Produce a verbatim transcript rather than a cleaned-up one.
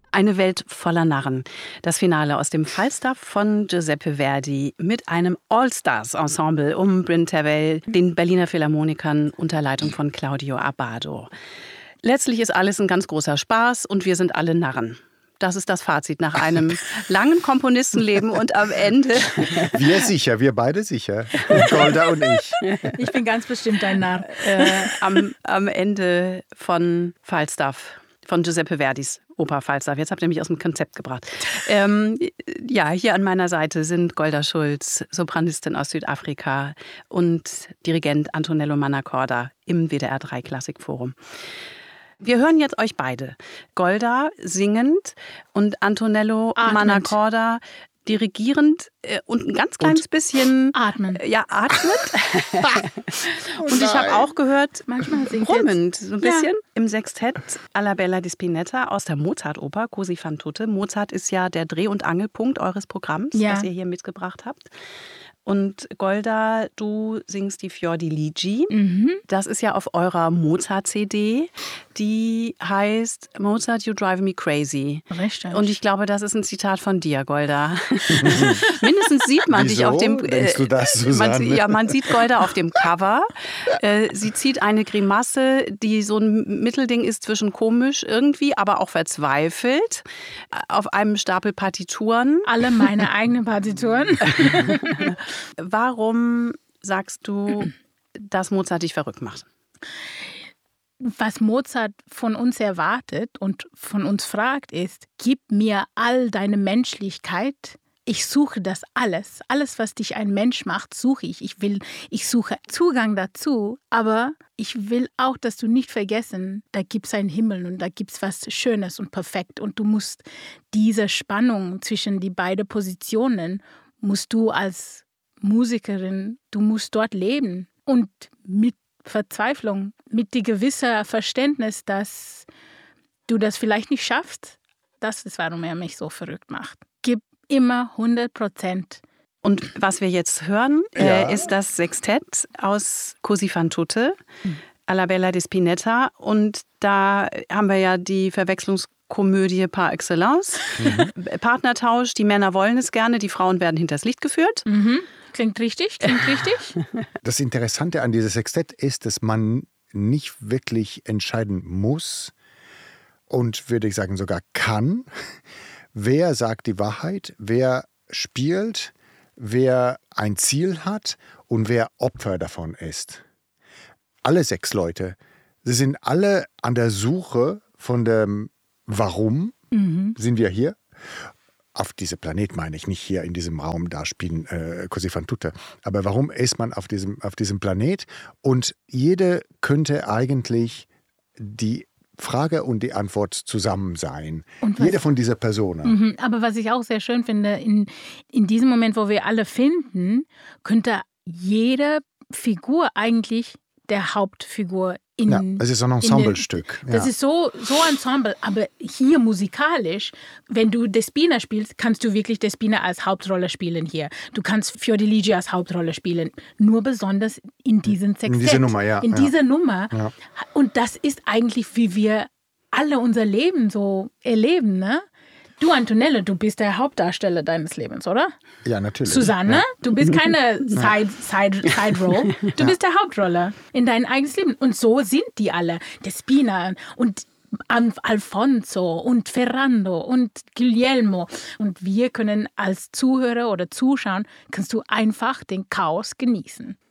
Eine Welt voller Narren. Das Finale aus dem Falstaff von Giuseppe Verdi mit einem All-Stars-Ensemble um Bryn Tervel, den Berliner Philharmonikern unter Leitung von Claudio Abbado. Letztlich ist alles ein ganz großer Spaß und wir sind alle Narren. Das ist das Fazit nach einem langen Komponistenleben und am Ende... Wir sicher, wir beide sicher. Golda und ich. Ich bin ganz bestimmt ein Narr. Äh, am, am Ende von Falstaff, von Giuseppe Verdis Oper Falstaff. Jetzt habt ihr mich aus dem Konzept gebracht. Ähm, ja, hier an meiner Seite sind Golda Schulz, Sopranistin aus Südafrika und Dirigent Antonello Mannacorda im W D R drei Klassikforum. Wir hören jetzt euch beide. Golda singend und Antonello Atmend. Mannacorda dirigierend äh, und ein ganz kleines und bisschen atmen. Äh, ja, atmet. Und ich habe auch gehört, manchmal brummend, so ein bisschen, ja. im Sextett Alla Bella di Spinetta aus der Mozart-Oper Così fan tutte. Mozart ist ja der Dreh- und Angelpunkt eures Programms, ja. das ihr hier mitgebracht habt. Und Golda, du singst die Fior di Ligi. Mhm. Das ist ja auf eurer Mozart-C D. Die heißt Mozart, You Drive Me Crazy. Richtig. Und ich glaube, das ist ein Zitat von dir, Golda. Mindestens sieht man Wieso? dich auf dem... Denkst du das, Susanne? Man, ja, man sieht Golda auf dem Cover. Äh, sie zieht eine Grimasse, die so ein Mittelding ist zwischen komisch irgendwie, aber auch verzweifelt. Auf einem Stapel Partituren. Alle meine eigenen Partituren. Warum sagst du, dass Mozart dich verrückt macht? Was Mozart von uns erwartet und von uns fragt, ist, gib mir all deine Menschlichkeit. Ich suche das alles. Alles, was dich ein Mensch macht, suche ich. Ich will, ich suche Zugang dazu, aber ich will auch, dass du nicht vergessen, da gibt es einen Himmel und da gibt es was Schönes und perfekt. Und du musst diese Spannung zwischen die beiden Positionen, musst du als Musikerin, du musst dort leben. Und mit Verzweiflung, mit dem gewissen Verständnis, dass du das vielleicht nicht schaffst, das ist, warum er mich so verrückt macht. Gib immer hundert Prozent. Und was wir jetzt hören, ja. äh, ist das Sextett aus Così fan tutte, mhm. Alla Bella di Spinetta. Und da haben wir ja die Verwechslungskomödie par excellence. Mhm. Partnertausch, die Männer wollen es gerne, die Frauen werden hinters Licht geführt. Mhm. Klingt richtig, klingt richtig. Das Interessante an diesem Sextett ist, dass man nicht wirklich entscheiden muss und, würde ich sagen, sogar kann, wer sagt die Wahrheit, wer spielt, wer ein Ziel hat und wer Opfer davon ist. Alle sechs Leute, sie sind alle an der Suche von dem Warum mhm. sind wir hier. Auf diesem Planet meine ich, nicht hier in diesem Raum, da spielen äh, Così fan tutte. Aber warum ist man auf diesem, auf diesem Planet? Und jede könnte eigentlich die Frage und die Antwort zusammen sein. Jede von dieser Personen. Mhm, aber was ich auch sehr schön finde, in, in diesem Moment, wo wir alle finden, könnte jede Figur eigentlich der Hauptfigur in... Ja, es ist ein Ensemblestück. Das ja. ist so, so Ensemble, aber hier musikalisch, wenn du Despina spielst, kannst du wirklich Despina als Hauptrolle spielen hier. Du kannst Fior di Ligi als Hauptrolle spielen, nur besonders in diesem Sextett. In dieser Nummer, ja. In ja. dieser Nummer. Ja. Und das ist eigentlich, wie wir alle unser Leben so erleben, ne? Du, Antonello, du bist der Hauptdarsteller deines Lebens, oder? Ja, natürlich. Susanne, ja. du bist keine Side, Side, Side Role. Du ja. bist der Hauptrolle in dein eigenes Leben. Und so sind die alle. Despina und Alfonso und Ferrando und Guglielmo. Und wir können als Zuhörer oder Zuschauer, kannst du einfach den Chaos genießen.